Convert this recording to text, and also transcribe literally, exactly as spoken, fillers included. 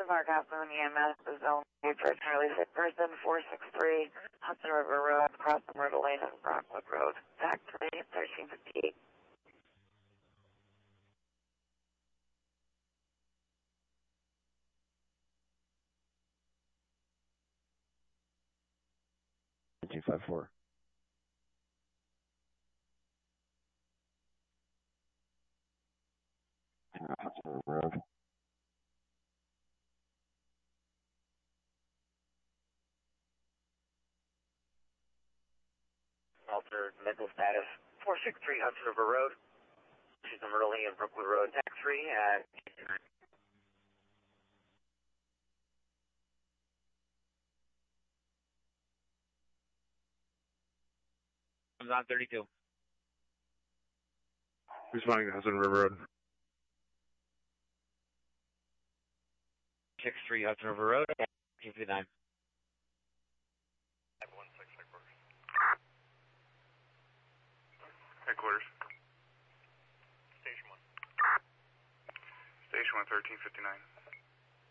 Houston Park Hospital E M S is only release a person four six three Hudson River Road, across the Myrtle Lane and Brockwood Road. Back three, thirteen fifty-eight. two five four. Hudson River Road. Alter mental status four six three Hudson River Road. She's in Myrtle Lane and Brookwood Road. Back three at I'm on thirty-two. Responding to Hudson River Road. six three Hudson River Road, two fifty-nine. one six headquarters. Headquarters. Station one. Station one, thirteen fifty-nine.